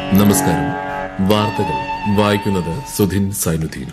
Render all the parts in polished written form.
നമസ്കാരം. വാർത്തകൾ വായിക്കുന്നത് സുധിൻ സൈനുദ്ദീൻ.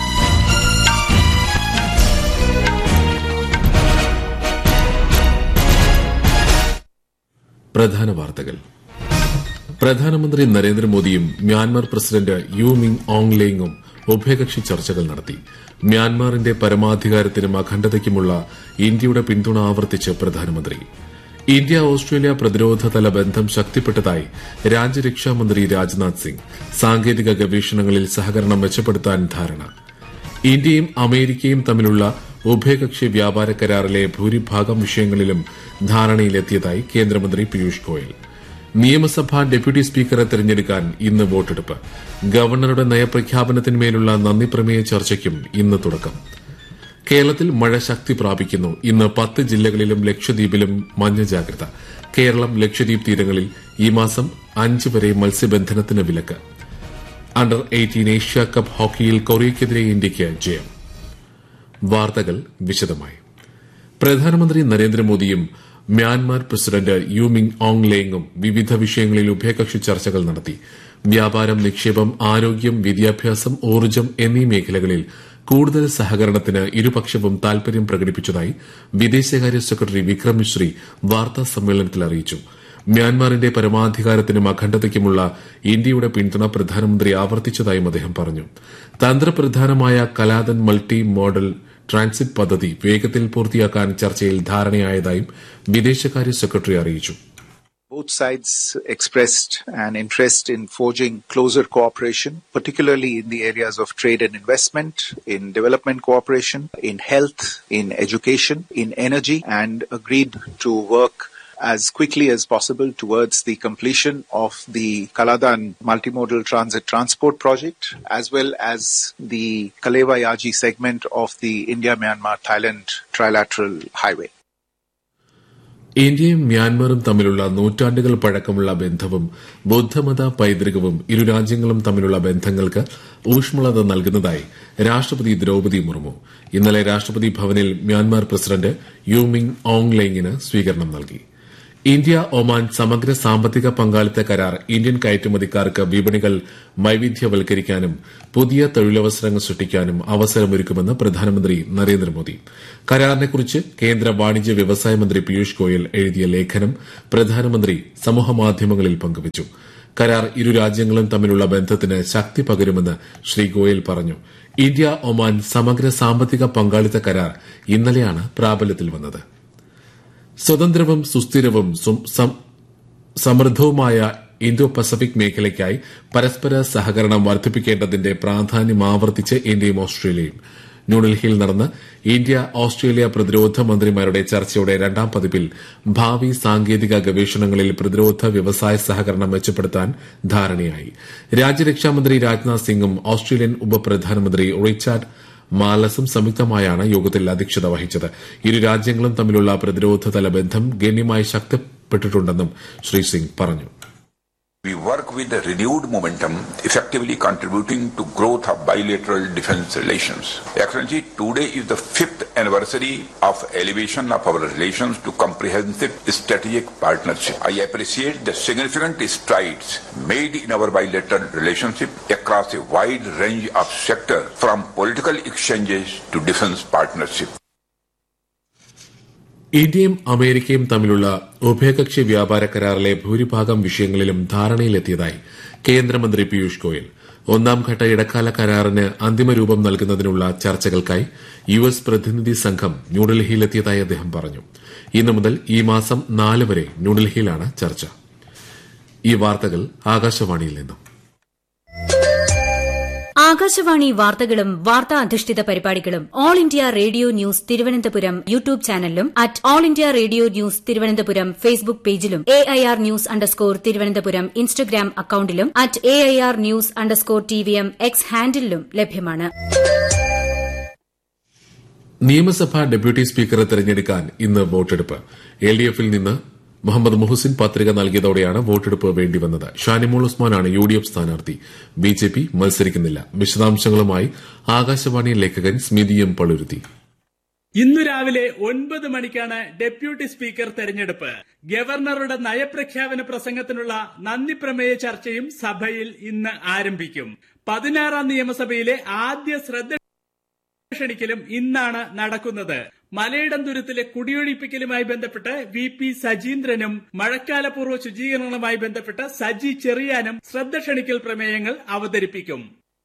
പ്രധാന വാർത്തകൾ. പ്രധാനമന്ത്രി നരേന്ദ്രമോദിയും മ്യാൻമാർ പ്രസിഡന്റ് യു മിങ് ഓങ് ലേങ്ങും ഉഭയകക്ഷി ചർച്ചകൾ നടത്തി. മ്യാൻമാറിന്റെ പരമാധികാരത്തിനും അഖണ്ഡതയ്ക്കുമുള്ള ഇന്ത്യയുടെ പിന്തുണ ആവർത്തിച്ച് പ്രധാനമന്ത്രി. ഇന്ത്യ ഓസ്ട്രേലിയ പ്രതിരോധതല ബന്ധം ശക്തിപ്പെട്ടതായി രാജ്യരക്ഷാമന്ത്രി രാജ്നാഥ് സിംഗ്. സാങ്കേതിക ഗവേഷണങ്ങളിൽ സഹകരണം മെച്ചപ്പെടുത്താൻ ധാരണ. ഇന്ത്യയും അമേരിക്കയും തമ്മിലുള്ള ഉഭയകക്ഷി വ്യാപാര കരാറിലെ ഭൂരിഭാഗം വിഷയങ്ങളിലും ധാരണയിലെത്തിയതായി കേന്ദ്രമന്ത്രി പീയൂഷ് ഗോയൽ. നിയമസഭാ ഡെപ്യൂട്ടി സ്പീക്കറെ തെരഞ്ഞെടുക്കാൻ ഇന്ന് വോട്ടെടുപ്പ്. ഗവർണറുടെ നയപ്രഖ്യാപനത്തിന്മേലുള്ള നന്ദിപ്രമേയ ചർച്ചയ്ക്കും ഇന്ന് തുടക്കം. കേരളത്തിൽ മഴ ശക്തി പ്രാപിക്കുന്നു. ഇന്ന് 10 ജില്ലകളിലും ലക്ഷദ്വീപിലും മഞ്ഞ ജാഗ്രത. കേരളം ലക്ഷദ്വീപ് തീരങ്ങളിൽ ഈ മാസം 5 വരെ മത്സ്യബന്ധനത്തിന് വിലക്ക്. അണ്ടർ 18 ഏഷ്യ കപ്പ് ഹോക്കിയിൽ കൊറിയയ്ക്കെതിരെ ഇന്ത്യയ്ക്ക് ജയം. വാർത്തകൾ വിശദമായി. പ്രധാനമന്ത്രി നരേന്ദ്രമോദിയും മ്യാൻമാർ പ്രസിഡന്റ് യു മിങ് ഓങ് ലേങ്ങും വിവിധ വിഷയങ്ങളിൽ ഉഭയകക്ഷി ചർച്ചകൾ നടത്തി. വ്യാപാരം, നിക്ഷേപം, ആരോഗ്യം, വിദ്യാഭ്യാസം, ഊർജ്ജം എന്നീ മേഖലകളിൽ കൂടുതൽ സഹകരണത്തിന് ഇരുപക്ഷവും താൽപര്യം പ്രകടിപ്പിച്ചതായി വിദേശകാര്യ സെക്രട്ടറി വിക്രം മിശ്രി വാർത്താ സമ്മേളനത്തിൽ അറിയിച്ചു. മ്യാൻമാറിന്റെ പരമാധികാരത്തിനും അഖണ്ഡതയ്ക്കുമുള്ള ഇന്ത്യയുടെ പിന്തുണ പ്രധാനമന്ത്രി ആവർത്തിച്ചതായും അദ്ദേഹം പറഞ്ഞു. തന്ത്രപ്രധാനമായ കലാതൻ മൾട്ടി മോഡൽ ട്രാൻസിറ്റ് പദ്ധതി വേഗത്തിൽ പൂർത്തിയാക്കാൻ ചർച്ചയിൽ ധാരണയായതായും വിദേശകാര്യ സെക്രട്ടറി അറിയിച്ചു. Both sides expressed an interest in forging closer cooperation, particularly in the areas of trade and investment, in development cooperation, in health, in education, in energy, and agreed to work as quickly as possible towards the completion of the Kaladan multimodal transit transport project, as well as the Kalewa-Yaji segment of the India-Myanmar-Thailand trilateral highway. ഇന്ത്യയും മ്യാൻമറും തമ്മിലുള്ള നൂറ്റാണ്ടുകൾ പഴക്കമുള്ള ബന്ധവും ബുദ്ധമത പൈതൃകവും ഇരു രാജ്യങ്ങളും തമ്മിലുള്ള ബന്ധങ്ങൾക്ക് ഊഷ്മളത നൽകുന്നതായി രാഷ്ട്രപതി ദ്രൌപദി മുർമു. ഇന്നലെ രാഷ്ട്രപതി ഭവനിൽ മ്യാൻമാർ പ്രസിഡന്റ് യു മിങ് ഓങ് ലേങ്ങിന് സ്വീകരണം നൽകി. ഇന്ത്യ ഒമാൻ സമഗ്ര സാമ്പത്തിക പങ്കാളിത്ത കരാർ ഇന്ത്യൻ കയറ്റുമതിക്കാർക്ക് വിപണികൾ വൈവിധ്യവൽക്കരിക്കാനും പുതിയ തൊഴിലവസരങ്ങൾ സൃഷ്ടിക്കാനും അവസരമൊരുക്കുമെന്ന് പ്രധാനമന്ത്രി നരേന്ദ്രമോദി. കരാറിനെക്കുറിച്ച് കേന്ദ്ര വാണിജ്യ വ്യവസായ മന്ത്രി പീയൂഷ് ഗോയൽ എഴുതിയ ലേഖനം പ്രധാനമന്ത്രി സമൂഹമാധ്യമങ്ങളിൽ പങ്കുവച്ചു. കരാർ ഇരു രാജ്യങ്ങളും തമ്മിലുള്ള ബന്ധത്തിന് ശക്തി പകരുമെന്ന് ശ്രീ ഗോയൽ പറഞ്ഞു. ഇന്ത്യ ഒമാൻ സമഗ്ര സാമ്പത്തിക പങ്കാളിത്ത കരാർ ഇന്നലെയാണ് പ്രാബല്യത്തിൽ വന്നത്. സ്വതന്ത്രവും സുസ്ഥിരവും സമൃദ്ധവുമായ ഇന്തോ പസഫിക് മേഖലയ്ക്കായി പരസ്പര സഹകരണം വർദ്ധിപ്പിക്കേണ്ടതിന്റെ പ്രാധാന്യം ആവർത്തിച്ച് ഇന്ത്യയും ഓസ്ട്രേലിയയും. ന്യൂഡൽഹിയിൽ നടന്ന ഇന്ത്യ ഓസ്ട്രേലിയ പ്രതിരോധ മന്ത്രിമാരുടെ ചർച്ചയുടെ രണ്ടാം പതിപ്പിൽ ഭാവി സാങ്കേതിക ഗവേഷണങ്ങളിൽ പ്രതിരോധ വ്യവസായ സഹകരണം മെച്ചപ്പെടുത്താൻ ധാരണയായി. രാജ്യരക്ഷാമന്ത്രി രാജ്നാഥ് സിംഗും ഓസ്ട്രേലിയൻ ഉപപ്രധാനമന്ത്രി റിച്ചാർഡ് മാർലസും സംയുക്തമായാണ് യോഗത്തിൽ അധ്യക്ഷത വഹിച്ചത്. ഇരു രാജ്യങ്ങളും തമ്മിലുള്ള പ്രതിരോധതല ബന്ധം ഗണ്യമായി ശക്തിപ്പെട്ടിട്ടുണ്ടെന്നും ശ്രീ സിംഗ് പറഞ്ഞു. We work with a renewed momentum, effectively contributing to growth of bilateral defense relations. Excellency, today is the 5th anniversary of elevation of our relations to comprehensive strategic partnership. I appreciate the significant strides made in our bilateral relationship across a wide range of sectors, from political exchanges to defense partnership. ഇന്ത്യയും അമേരിക്കയും തമ്മിലുള്ള ഉഭയകക്ഷി വ്യാപാര കരാറിലെ ഭൂരിഭാഗം വിഷയങ്ങളിലും ധാരണയിലെത്തിയതായി കേന്ദ്രമന്ത്രി പീയൂഷ് ഗോയൽ. ഒന്നാംഘട്ട ഇടക്കാല കരാറിന് അന്തിമരൂപം നൽകുന്നതിനുള്ള ചർച്ചകൾക്കായി യുഎസ് പ്രതിനിധി സംഘം ന്യൂഡൽഹിയിലെത്തിയതായി അദ്ദേഹം പറഞ്ഞു. ഇന്നു മുതൽ ഈ മാസം 4 വരെ ന്യൂഡൽഹിയിലാണ് ചർച്ച. ഈ വാർത്തകൾ ആകാശവാണിയിൽ നിന്നും. ആകാശവാണി വാർത്തകളും വാർത്താ അധിഷ്ഠിത പരിപാടികളും all India radio news Thiruvananthapuram YouTube ചാനലിലും at all India radio news Thiruvananthapuram Facebook പേജിലും AIR ന്യൂസ് _ ഇൻസ്റ്റഗ്രാം അക്കൌണ്ടിലും at AIR news _ TVM X ഹാൻഡിലും ലഭ്യമാണ്. നിയമസഭാ ഡെപ്യൂട്ടി സ്പീക്കറെ തെരഞ്ഞെടുക്കാൻ ഇന്ന് വോട്ടെടുപ്പ്. LDFൽ നിന്ന് മുഹമ്മദ് മുഹസിൻ പത്രിക നൽകിയതോടെയാണ് വോട്ടെടുപ്പ് വേണ്ടിവന്നത്. ഷാനിമോൾ ഉസ്മാനാണ് UDF സ്ഥാനാർത്ഥി. BJP മത്സരിക്കുന്നില്ല. വിശദാംശങ്ങളുമായി ആകാശവാണി ലേഖകൻ സ്മിതി എം പളുരുത്തി. ഇന്നു രാവിലെ 9 മണിക്കാണ് ഡെപ്യൂട്ടി സ്പീക്കർ തെരഞ്ഞെടുപ്പ്. ഗവർണറുടെ നയപ്രഖ്യാപന പ്രസംഗത്തിനുള്ള നന്ദിപ്രമേയ ചർച്ചയും സഭയിൽ ഇന്ന് ആരംഭിക്കും. 16ാം നിയമസഭയിലെ ആദ്യ ശ്രദ്ധ ക്ഷണിക്കലും ഇന്നാണ് നടക്കുന്നത്. മലയിടം തുരുത്തിലെ കുടിയൊഴിപ്പിക്കലുമായി ബന്ധപ്പെട്ട് VP സജീന്ദ്രനും മഴക്കാലപൂർവ്വ ശുചീകരണവുമായി ബന്ധപ്പെട്ട് സജി ചെറിയാനും ശ്രദ്ധ ക്ഷണിക്കൽ പ്രമേയങ്ങൾ അവതരിപ്പിക്കും.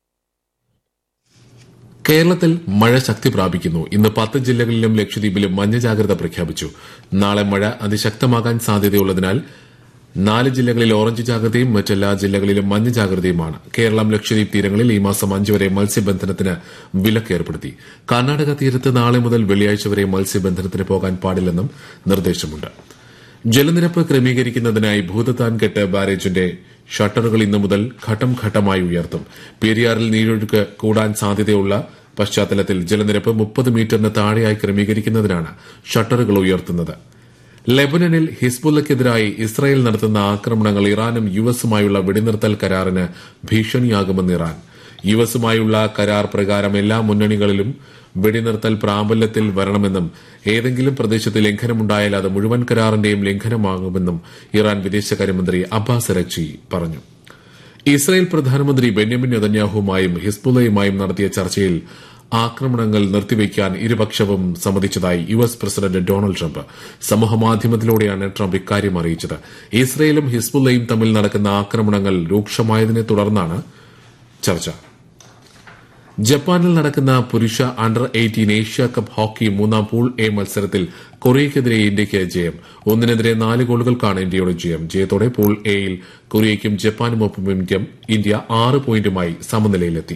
കേരളത്തിൽ മഴ ശക്തി പ്രാപിക്കുന്നു. ഇന്ന് 10 ജില്ലകളിലും ലക്ഷദ്വീപിലും മഞ്ഞ ജാഗ്രത പ്രഖ്യാപിച്ചു. നാളെ മഴ അതിശക്തമാകാൻ സാധ്യതയുള്ളതിനാൽ 4 ജില്ലകളിൽ ഓറഞ്ച് ജാഗ്രതയും മറ്റെല്ലാ ജില്ലകളിലും മഞ്ഞ ജാഗ്രതയുമാണ്. കേരളം ലക്ഷദ്വീപ് തീരങ്ങളിൽ ഈ മാസം 5 വരെ മത്സ്യബന്ധനത്തിന് വിലക്ക് ഏർപ്പെടുത്തി. കർണാടക തീരത്ത് നാളെ മുതൽ വെള്ളിയാഴ്ച വരെ മത്സ്യബന്ധനത്തിന് പോകാൻ പാടില്ലെന്നും നിർദ്ദേശമുണ്ട്. ജലനിരപ്പ് ക്രമീകരിക്കുന്നതിനായി ഭൂതത്താൻകെട്ട് ബാരേജിന്റെ ഷട്ടറുകൾ ഇന്നു മുതൽ ഘട്ടം ഘട്ടമായി ഉയർത്തും. പെരിയാറിൽ നീരൊഴുക്ക് കൂടാൻ സാധ്യതയുള്ള പശ്ചാത്തലത്തിൽ ജലനിരപ്പ് 30 മീറ്ററിന് താഴെയായി ക്രമീകരിക്കുന്നതിനാണ് ഷട്ടറുകൾ ഉയർത്തുന്നത്. ലെബനനിൽ ഹിസ്ബുള്ളയ്ക്കെതിരായി ഇസ്രായേൽ നടത്തുന്ന ആക്രമണങ്ങൾ ഇറാനും യുഎസുമായുള്ള വെടിനിർത്തൽ കരാറിന് ഭീഷണിയാകുമെന്ന് ഇറാൻ. യുഎസുമായുള്ള കരാർ പ്രകാരം എല്ലാ മുന്നണികളിലും വെടിനിർത്തൽ പ്രാബല്യത്തിൽ വരണമെന്നും ഏതെങ്കിലും പ്രദേശത്ത് ലംഘനമുണ്ടായാൽ അത് മുഴുവൻ കരാറിന്റെയും ലംഘനമാകുമെന്നും ഇറാൻ വിദേശകാര്യമന്ത്രി അബ്ബാസ് അരഗ്ചി പറഞ്ഞു. ഇസ്രായേൽ പ്രധാനമന്ത്രി ബെന്യാമിൻ നെതന്യാഹുവുമായും ഹിസ്ബുള്ളയുമായും നടത്തിയ ചർച്ചയിൽ ആക്രമണങ്ങൾ നിർത്തിവെക്കാൻ ഇരുപക്ഷവും സമ്മതിച്ചതായി US president Donald Trump. സമൂഹമാധ്യമത്തിലൂടെയാണ് Trump ഇക്കാര്യം അറിയിച്ചത്. ഇസ്രായേലും ഹിസ്ബുള്ളയും തമ്മിൽ നടക്കുന്ന ആക്രമണങ്ങൾ രൂക്ഷമായതിനെ തുടർന്നാണ് ചർച്ച. ജപ്പാനിൽ നടക്കുന്ന പുരുഷ under 18 Asia cup hockey 3ാം pool A മത്സരത്തിൽ കൊറിയയ്ക്കെതിരെ ഇന്ത്യയ്ക്ക് ജയം. 1-നെതിരെ 4 ഗോളുകൾക്കാണ് ഇന്ത്യയുടെ ജയം. ജയത്തോടെ പൂൾ എയിൽ കൊറിയയ്ക്കും ജപ്പാനുമൊപ്പം ഇന്ത്യ 6 പോയിന്റുമായി സമനിലയിലെത്തി.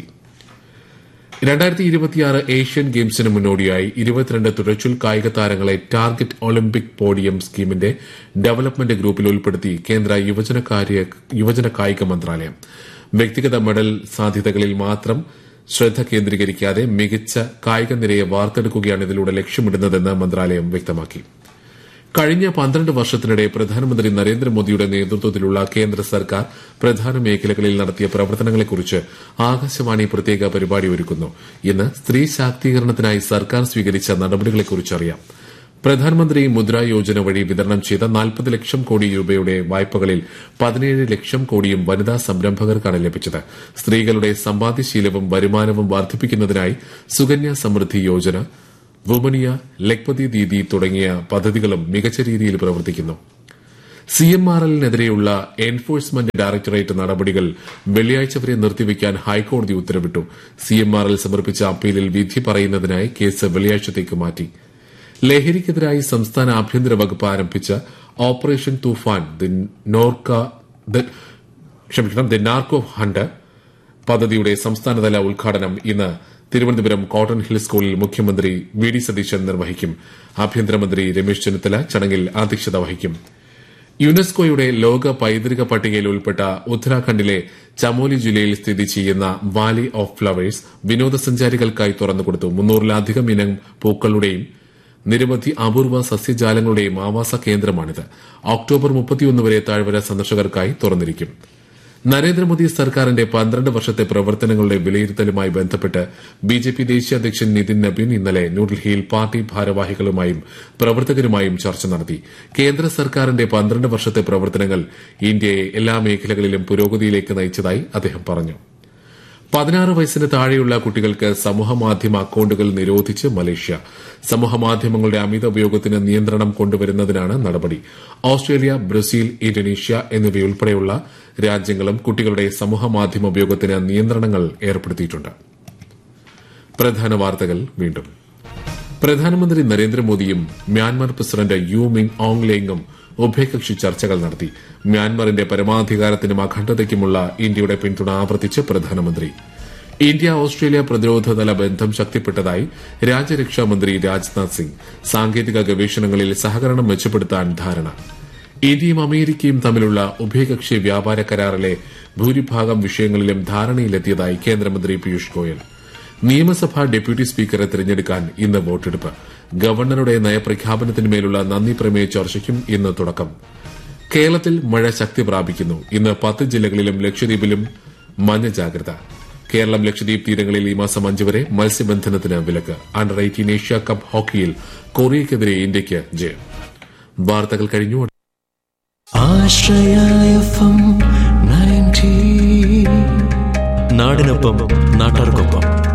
2026 ഏഷ്യൻ ഗെയിംസിന് മുന്നോടിയായി 22 തുഴച്ചിൽ കായിക താരങ്ങളെ ടാർഗറ്റ് ഒളിമ്പിക് പോഡിയം സ്കീമിന്റെ ഡെവലപ്മെന്റ് ഗ്രൂപ്പിൽ ഉൾപ്പെടുത്തി കേന്ദ്ര യുവജന കായിക മന്ത്രാലയം. വ്യക്തിഗത മെഡൽ സാധ്യതകളിൽ മാത്രം ശ്രദ്ധ കേന്ദ്രീകരിക്കാതെ മികച്ച കായിക നിരയെ വാർത്തെടുക്കുകയാണ് ഇതിലൂടെ ലക്ഷ്യമിടുന്നതെന്ന് മന്ത്രാലയം വ്യക്തമാക്കി. കഴിഞ്ഞ 12 വർഷത്തിനിടെ പ്രധാനമന്ത്രി നരേന്ദ്രമോദിയുടെ നേതൃത്വത്തിലുള്ള കേന്ദ്ര സർക്കാർ പ്രധാന മേഖലകളിൽ നടത്തിയ പ്രവർത്തനങ്ങളെക്കുറിച്ച് ആകാശവാണി പ്രത്യേക പരിപാടി ഒരുക്കുന്നു. ഇന്ന് സ്ത്രീ ശാക്തീകരണത്തിനായി സർക്കാർ സ്വീകരിച്ച നടപടികളെക്കുറിച്ച് അറിയാം. പ്രധാനമന്ത്രി മുദ്ര യോജന വഴി വിതരണം ചെയ്ത 40 ലക്ഷം കോടി രൂപയുടെ വായ്പകളിൽ 17 ലക്ഷം കോടിയും വനിതാ സംരംഭകർക്കാണ് ലഭിച്ചത്. സ്ത്രീകളുടെ സമ്പാദ്യശീലവും വരുമാനവും വർദ്ധിപ്പിക്കുന്നതിനായി സുകന്യ സമൃദ്ധി യോജന, വുമനിയ, ലഖ്പതി ദീദി തുടങ്ങിയ പദ്ധതികളും മികച്ച രീതിയിൽ പ്രവർത്തിക്കുന്നു. CMRLനെതിരെയുള്ള എൻഫോഴ്സ്മെന്റ് ഡയറക്ടറേറ്റ് നടപടികൾ വെള്ളിയാഴ്ച വരെ നിർത്തിവെക്കാൻ ഹൈക്കോടതി ഉത്തരവിട്ടു. CMRL സമർപ്പിച്ച അപ്പീലിൽ വിധി പറയുന്നതിനായി കേസ് വെള്ളിയാഴ്ചത്തേക്ക് മാറ്റി. ലഹരിക്കെതിരായി സംസ്ഥാന ആഭ്യന്തര വകുപ്പ് ആരംഭിച്ച operation Toofan the narco hunt പദ്ധതിയുടെ സംസ്ഥാനതല ഉദ്ഘാടനം ഇന്ന് തിരുവനന്തപുരം കോട്ടൺ ഹിൽ സ്കൂളിൽ മുഖ്യമന്ത്രി വി.ഡി. സതീശൻ നിർവഹിക്കും. ആഭ്യന്തരമന്ത്രി രമേശ് ചെന്നിത്തല ചടങ്ങിൽ അധ്യക്ഷത വഹിക്കും. യുനെസ്കോയുടെ ലോക പൈതൃക പട്ടികയിൽ ഉൾപ്പെട്ട ഉത്തരാഖണ്ഡിലെ ചമോലി ജില്ലയിൽ സ്ഥിതി ചെയ്യുന്ന വാലി ഓഫ് ഫ്ലവേഴ്സ് വിനോദസഞ്ചാരികൾക്കായി തുറന്നുകൊടുത്തു. 300-ലധികം ഇനം പൂക്കളുടെയും നിരവധി അപൂർവ സസ്യജാലങ്ങളുടെയും ആവാസ കേന്ദ്രമാണിത്. ഒക്ടോബർ 31 വരെ താഴ്വര സന്ദർശകർക്കായി തുറന്നിരിക്കും. നരേന്ദ്രമോദി സർക്കാരിന്റെ 12 വർഷത്തെ പ്രവർത്തനങ്ങളുടെ വിലയിരുത്തലുമായി ബന്ധപ്പെട്ട് ബിജെപി ദേശീയ അധ്യക്ഷൻ നിതിൻ നബീൻ ഇന്നലെ ന്യൂഡൽഹിയിൽ പാർട്ടി ഭാരവാഹികളുമായും പ്രവർത്തകരുമായും ചർച്ച നടത്തി. കേന്ദ്ര സർക്കാരിന്റെ 12 വർഷത്തെ പ്രവർത്തനങ്ങൾ ഇന്ത്യയെ എല്ലാ മേഖലകളിലും പുരോഗതിയിലേക്ക് നയിച്ചതായി അദ്ദേഹം പറഞ്ഞു. 16 വയസ്സിന് താഴെയുള്ള കുട്ടികൾക്ക് സമൂഹമാധ്യമ അക്കൌണ്ടുകൾ നിരോധിച്ച് മലേഷ്യ. സമൂഹമാധ്യമങ്ങളുടെ അമിത ഉപയോഗത്തിന് നിയന്ത്രണം കൊണ്ടുവരുന്നതിനാണ് നടപടി. ഓസ്ട്രേലിയ, ബ്രസീൽ, ഇന്തോനേഷ്യ എന്നിവയുൾപ്പെടെയുള്ള രാജ്യങ്ങളും കുട്ടികളുടെ സമൂഹമാധ്യമ ഉപയോഗത്തിന് നിയന്ത്രണങ്ങൾ ഏർപ്പെടുത്തിയിട്ടുണ്ട്. പ്രധാന വാർത്തകൾ വീണ്ടും. പ്രധാനമന്ത്രി നരേന്ദ്രമോദിയും മ്യാൻമാർ പ്രസിഡന്റ് യു മിങ് ഓങ് ലേങ്ങും ഉഭയകക്ഷി ചർച്ചകൾ നടത്തി. മ്യാൻമാറിന്റെ പരമാധികാരത്തിനും അഖണ്ഡതയ്ക്കുമുള്ള ഇന്ത്യയുടെ പിന്തുണ ആവർത്തിച്ച് പ്രധാനമന്ത്രി. ഇന്ത്യ ഓസ്ട്രേലിയ പ്രതിരോധതല ബന്ധം ശക്തിപ്പെട്ടതായി രാജ്യരക്ഷാമന്ത്രി രാജ്നാഥ് സിംഗ്. സാങ്കേതിക ഗവേഷണങ്ങളിൽ സഹകരണം മെച്ചപ്പെടുത്താൻ ധാരണ. ഇന്ത്യയും അമേരിക്കയും തമ്മിലുള്ള ഉഭയകക്ഷി വ്യാപാര കരാറിലെ ഭൂരിഭാഗം വിഷയങ്ങളിലും ധാരണയിലെത്തിയതായി കേന്ദ്രമന്ത്രി പീയൂഷ് ഗോയൽ. നിയമസഭാ ഡെപ്യൂട്ടി സ്പീക്കറെ തിരഞ്ഞെടുക്കാൻ ഇന്ന് വോട്ടെടുപ്പ്. ഗവർണറുടെ നയപ്രഖ്യാപനത്തിന്മേലുള്ള നന്ദി പ്രമേയ ചർച്ചയ്ക്കും ഇന്ന് തുടക്കം. കേരളത്തിൽ മഴ ശക്തി പ്രാപിക്കുന്നു. ഇന്ന് 10 ജില്ലകളിലും ലക്ഷദ്വീപിലും മഞ്ഞ ജാഗ്രത. കേരളം ലക്ഷദ്വീപ് തീരങ്ങളിൽ ഈ മാസം 5 വരെ മത്സ്യബന്ധനത്തിന് വിലക്ക്. അണ്ടർ 18 ഏഷ്യ കപ്പ് ഹോക്കിയിൽ കൊറിയയ്ക്കെതിരെ ഇന്ത്യയ്ക്ക് ജയം. വാർത്തകൾ കഴിഞ്ഞു. നാടിനൊപ്പം നാട്ടാർക്കൊപ്പം.